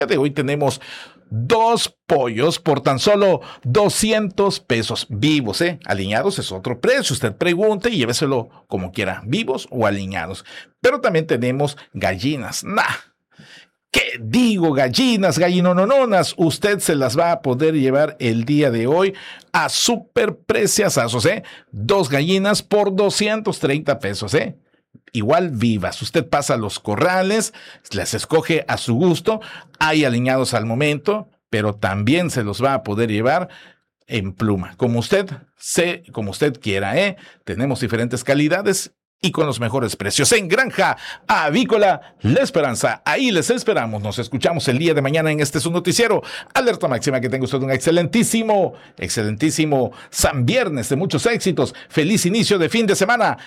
De hoy tenemos dos pollos por tan solo 200 pesos vivos, ¿eh? Aliñados es otro precio. Usted pregunte y lléveselo como quiera, vivos o aliñados. Pero también tenemos gallinas. ¿Qué digo? Gallinas, gallinonononas. Usted se las va a poder llevar el día de hoy a súper preciazazos, ¿eh? Dos gallinas por 230 pesos, ¿eh? Igual vivas. Usted pasa a los corrales, las escoge a su gusto. Hay aliñados al momento, pero también se los va a poder llevar en pluma, como usted quiera, ¿eh? Tenemos diferentes calidades y con los mejores precios en Granja Avícola La Esperanza. Ahí les esperamos. Nos escuchamos el día de mañana en este su noticiero. Alerta máxima. Que tenga usted un excelentísimo San Viernes de muchos éxitos. Feliz inicio de fin de semana.